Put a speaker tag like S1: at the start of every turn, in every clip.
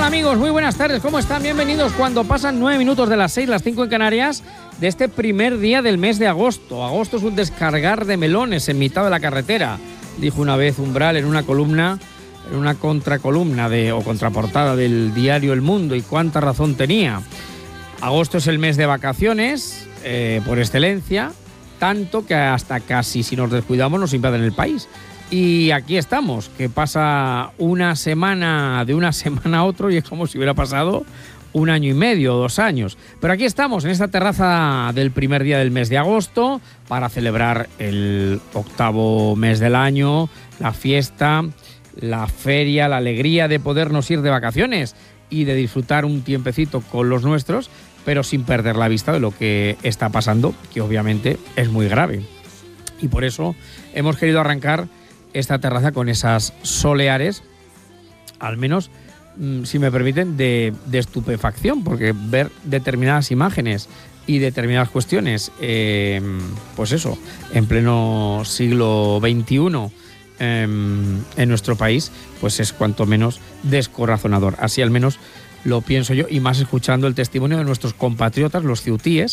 S1: amigos, muy buenas tardes, ¿cómo están? Bienvenidos cuando pasan 9 minutos de las 6, las 5 en Canarias, de este primer día del mes de agosto. Agosto es un descargar de melones en mitad de la carretera, dijo una vez Umbral en una columna, en una contracolumna o contraportada del diario El Mundo, y cuánta razón tenía. Agosto es el mes de vacaciones, por excelencia, tanto que hasta casi, si nos descuidamos, nos invaden el país. Y aquí estamos, que pasa una semana de una semana a otro y es como si hubiera pasado 1 año y medio, 2 años. Pero aquí estamos, en esta terraza del primer día del mes de agosto, para celebrar el 8º mes del año, la fiesta, la feria, la alegría de podernos ir de vacaciones y de disfrutar un tiempecito con los nuestros, pero sin perder la vista de lo que está pasando, que obviamente es muy grave. Y por eso hemos querido arrancar esta terraza con esas soleares, al menos, si me permiten, de estupefacción, porque ver determinadas imágenes y determinadas cuestiones, pues eso, en pleno siglo XXI, en nuestro país, pues es cuanto menos descorazonador. Así al menos lo pienso yo, y más escuchando el testimonio de nuestros compatriotas, los ceutíes,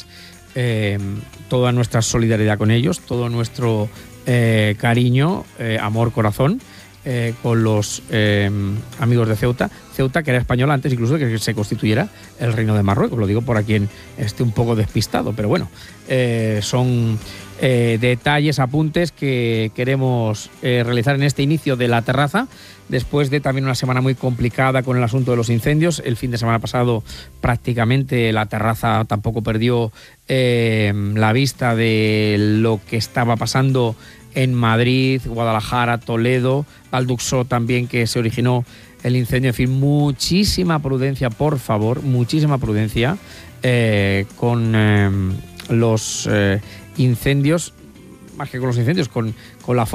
S1: toda nuestra solidaridad con ellos, todo nuestro cariño, amor, corazón, con los amigos de Ceuta, que era española antes incluso de que se constituyera el Reino de Marruecos. Lo digo por a quien esté un poco despistado, pero bueno, son detalles, apuntes que queremos realizar en este inicio de la terraza, después de también una semana muy complicada con el asunto de los incendios. El fin de semana pasado prácticamente la terraza tampoco perdió la vista de lo que estaba pasando en Madrid, Guadalajara, Toledo, Alduxó también, que se originó el incendio. En fin, muchísima prudencia, por favor, muchísima prudencia con los incendios, más que con los incendios, con la